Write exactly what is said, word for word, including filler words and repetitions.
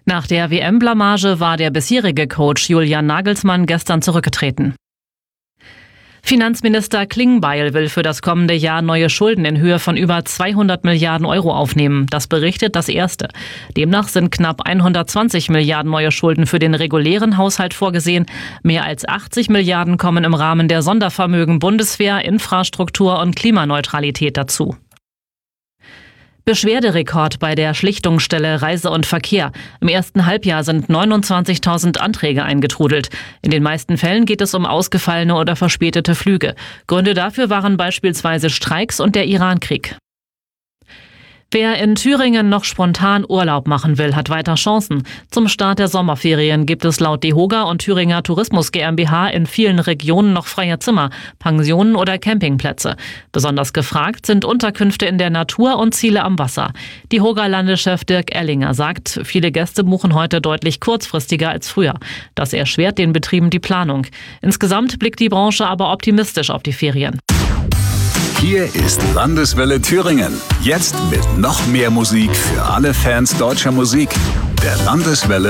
Nach der W M-Blamage war der bisherige Coach Julian Nagelsmann gestern zurückgetreten. Finanzminister Klingbeil will für das kommende Jahr neue Schulden in Höhe von über zweihundert Milliarden Euro aufnehmen. Das berichtet das Erste. Demnach sind knapp hundertzwanzig Milliarden neue Schulden für den regulären Haushalt vorgesehen. Mehr als achtzig Milliarden kommen im Rahmen der Sondervermögen Bundeswehr, Infrastruktur und Klimaneutralität dazu. Beschwerderekord bei der Schlichtungsstelle Reise und Verkehr. Im ersten Halbjahr sind neunundzwanzigtausend Anträge eingetrudelt. In den meisten Fällen geht es um ausgefallene oder verspätete Flüge. Gründe dafür waren beispielsweise Streiks und der Irankrieg. Wer in Thüringen noch spontan Urlaub machen will, hat weiter Chancen. Zum Start der Sommerferien gibt es laut DEHOGA und Thüringer Tourismus GmbH in vielen Regionen noch freie Zimmer, Pensionen oder Campingplätze. Besonders gefragt sind Unterkünfte in der Natur und Ziele am Wasser. DEHOGA-Landeschef Dirk Ellinger sagt, viele Gäste buchen heute deutlich kurzfristiger als früher. Das erschwert den Betrieben die Planung. Insgesamt blickt die Branche aber optimistisch auf die Ferien. Hier ist Landeswelle Thüringen. Jetzt mit noch mehr Musik für alle Fans deutscher Musik. Der Landeswelle